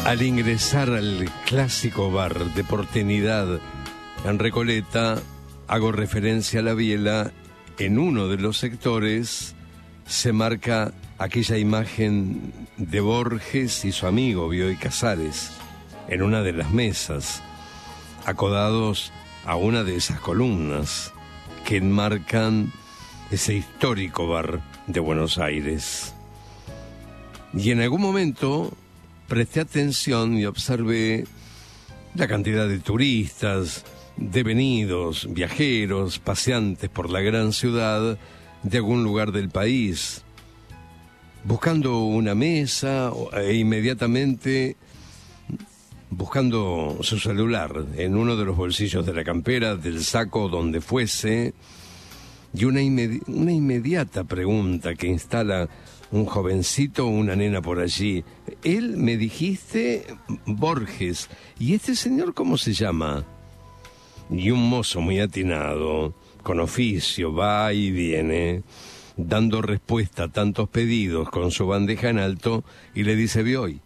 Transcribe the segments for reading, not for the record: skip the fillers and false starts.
Al ingresar al clásico bar de porteñidad en Recoleta, hago referencia a la biela. En uno de los sectores se marca aquella imagen de Borges y su amigo Bioy Casares en una de las mesas, acodados a una de esas columnas que enmarcan ese histórico bar de Buenos Aires. Y en algún momento presté atención y observé la cantidad de turistas, devenidos, viajeros, paseantes por la gran ciudad de algún lugar del país, buscando una mesa e inmediatamente buscando su celular en uno de los bolsillos de la campera, del saco, donde fuese, y una inmediata pregunta que instala un jovencito o una nena por allí. Él, me dijiste, Borges. ¿Y este señor cómo se llama? Y un mozo muy atinado, con oficio, va y viene, dando respuesta a tantos pedidos con su bandeja en alto, y le dice Bioy.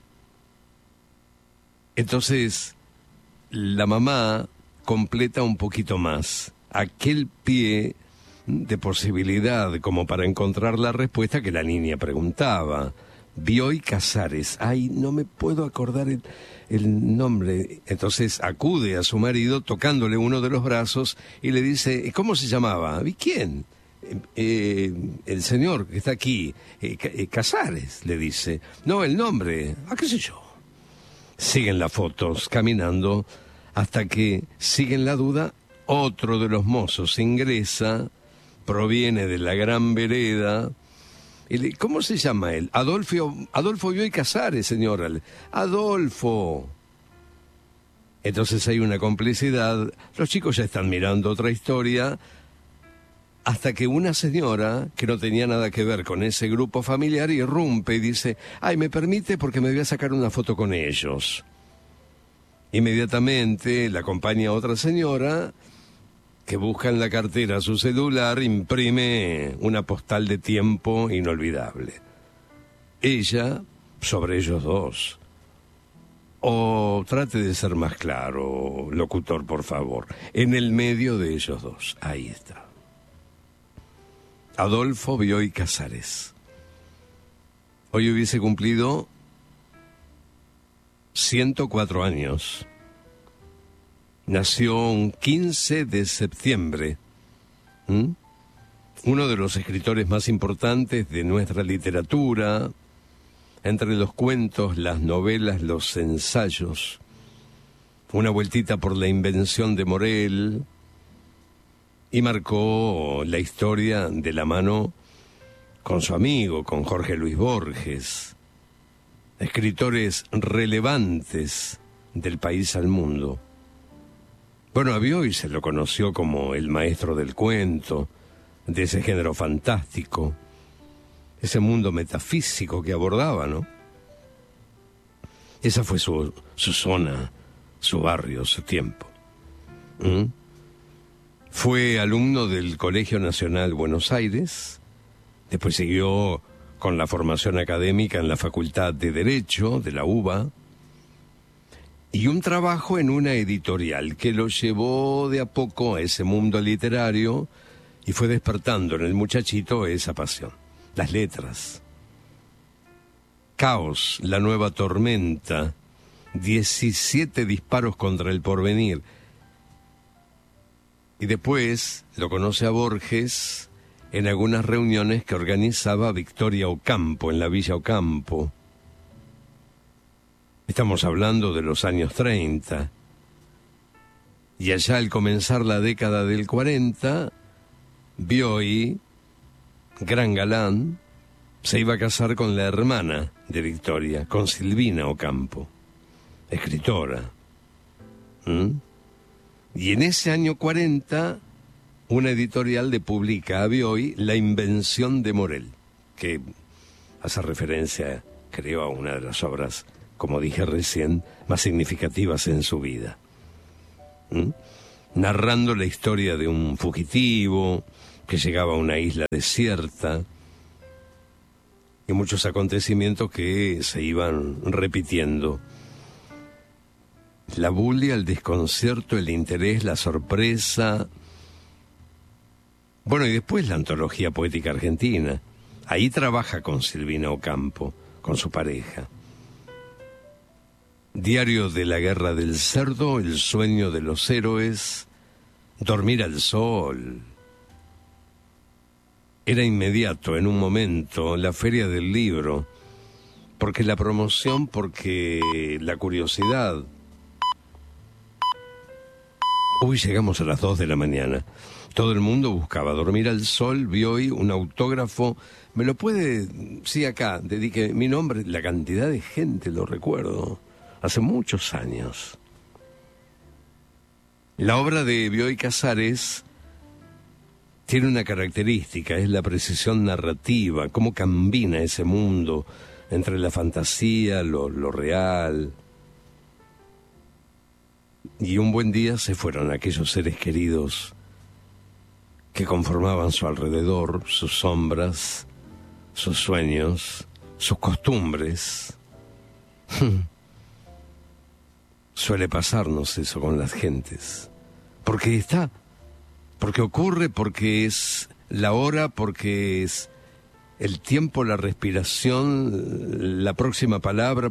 Entonces, la mamá completa un poquito más aquel pie de posibilidad como para encontrar la respuesta que la niña preguntaba. Bioy Casares. Ay, no me puedo acordar el nombre. Entonces acude a su marido tocándole uno de los brazos y le dice, ¿cómo se llamaba? ¿Y quién? El señor que está aquí, Casares, le dice. No, el nombre, qué sé yo. Siguen las fotos, caminando, hasta que, siguen la duda, otro de los mozos ingresa, proviene de la gran vereda. ¿Cómo se llama él? Adolfo Bioy Casares, señora. Adolfo. Entonces hay una complicidad. Los chicos ya están mirando otra historia, hasta que una señora, que no tenía nada que ver con ese grupo familiar, irrumpe y dice, ay, ¿me permite? Porque me voy a sacar una foto con ellos. Inmediatamente la acompaña otra señora, que busca en la cartera su celular, imprime una postal de tiempo inolvidable. Ella sobre ellos dos. O trate de ser más claro, locutor, por favor. En el medio de ellos dos. Ahí está. Adolfo Bioy Casares. Hoy hubiese cumplido 104 años. Nació un 15 de septiembre. Uno de los escritores más importantes de nuestra literatura, entre los cuentos, las novelas, los ensayos. Una vueltita por la invención de Morel, y marcó la historia de la mano con su amigo, con Jorge Luis Borges, escritores relevantes del país al mundo. Bueno, a Bioy se lo conoció como el maestro del cuento, de ese género fantástico, ese mundo metafísico que abordaba, ¿no? Esa fue su zona, su barrio, su tiempo. Fue alumno del Colegio Nacional Buenos Aires, después siguió con la formación académica en la Facultad de Derecho de la UBA, y un trabajo en una editorial que lo llevó de a poco a ese mundo literario y fue despertando en el muchachito esa pasión, las letras. Caos, la nueva tormenta, 17 disparos contra el porvenir. Y después lo conoce a Borges en algunas reuniones que organizaba Victoria Ocampo, en la Villa Ocampo. Estamos hablando de los años 30. Y allá al comenzar la década del 40, Bioy, gran galán, se iba a casar con la hermana de Victoria, con Silvina Ocampo, escritora. Y en ese año 40, una editorial le publica a Bioy La invención de Morel, que hace referencia, creo, a una de las obras, como dije recién, más significativas en su vida. Narrando la historia de un fugitivo que llegaba a una isla desierta, y y muchos acontecimientos que se iban repitiendo. La bulia, el desconcierto, el interés, la sorpresa. Bueno, y después la antología poética argentina. Ahí trabaja con Silvina Ocampo, con su pareja. Diario de la guerra del cerdo, El sueño de los héroes, Dormir al sol. Era inmediato, en un momento, la feria del libro, porque la promoción, porque la curiosidad. Hoy llegamos a las 2 de la mañana. Todo el mundo buscaba Dormir al sol. Vi hoy un autógrafo. ¿Me lo puede? Sí, acá. Dedique mi nombre. La cantidad de gente, lo recuerdo. Hace muchos años. La obra de Bioy Casares tiene una característica, es la precisión narrativa, cómo combina ese mundo entre la fantasía, lo real. Y un buen día se fueron aquellos seres queridos que conformaban su alrededor, sus sombras, sus sueños, sus costumbres. Suele pasarnos eso con las gentes, porque ocurre, porque es la hora, porque es el tiempo, la respiración, la próxima palabra,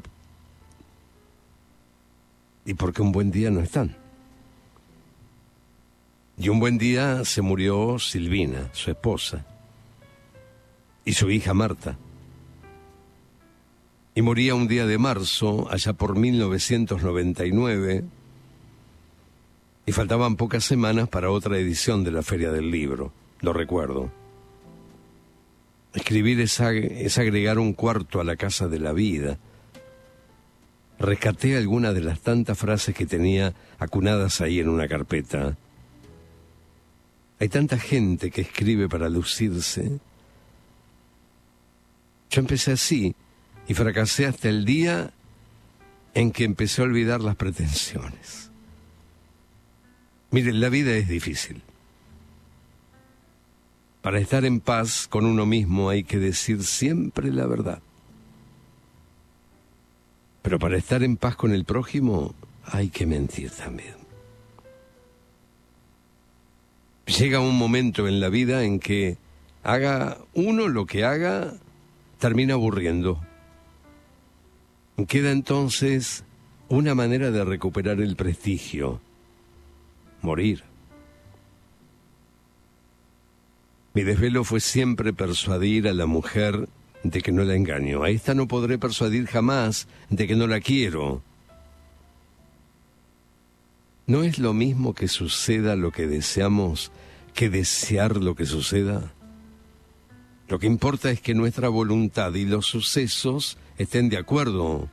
y porque un buen día no están. Y un buen día se murió Silvina, su esposa, y su hija Marta. Y moría un día de marzo, allá por 1999, y faltaban pocas semanas para otra edición de la Feria del Libro, lo recuerdo. Escribir es agregar un cuarto a la casa de la vida. Rescaté algunas de las tantas frases que tenía acunadas ahí en una carpeta. Hay tanta gente que escribe para lucirse. Yo empecé así, y fracasé hasta el día en que empecé a olvidar las pretensiones. Miren, la vida es difícil. Para estar en paz con uno mismo hay que decir siempre la verdad. Pero para estar en paz con el prójimo hay que mentir también. Llega un momento en la vida en que haga uno lo que haga, termina aburriendo. Queda entonces una manera de recuperar el prestigio: morir. Mi desvelo fue siempre persuadir a la mujer de que no la engaño. A esta no podré persuadir jamás de que no la quiero. ¿No es lo mismo que suceda lo que deseamos que desear lo que suceda? Lo que importa es que nuestra voluntad y los sucesos estén de acuerdo.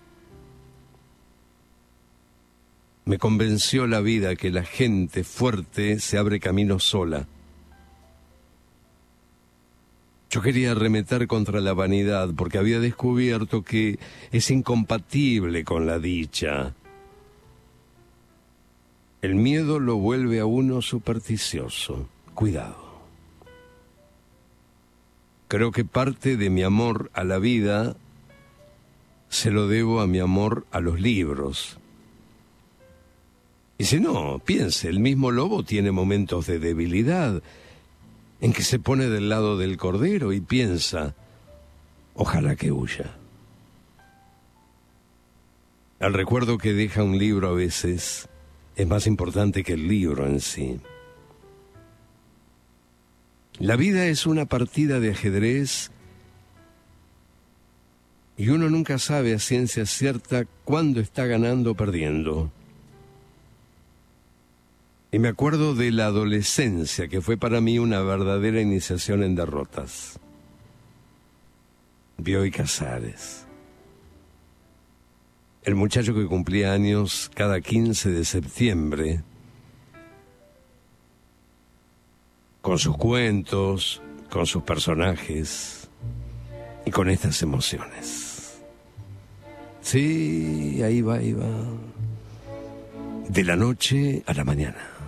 Me convenció la vida que la gente fuerte se abre camino sola. Yo quería arremeter contra la vanidad porque había descubierto que es incompatible con la dicha. El miedo lo vuelve a uno supersticioso. Cuidado. Creo que parte de mi amor a la vida se lo debo a mi amor a los libros. Y si no, piense, el mismo lobo tiene momentos de debilidad en que se pone del lado del cordero y piensa, ojalá que huya. El recuerdo que deja un libro a veces es más importante que el libro en sí. La vida es una partida de ajedrez y uno nunca sabe a ciencia cierta cuándo está ganando o perdiendo. Y me acuerdo de la adolescencia, que fue para mí una verdadera iniciación en derrotas. Bioy Casares. El muchacho que cumplía años cada 15 de septiembre, con sus cuentos, con sus personajes y con estas emociones. Sí, ahí va. De la noche a la mañana.